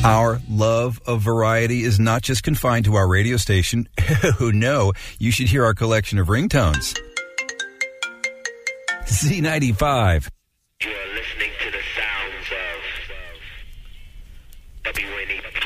Our love of variety is not just confined to our radio station. Oh, no. You should hear our collection of ringtones. Z95. You are listening to the sounds of WNEP.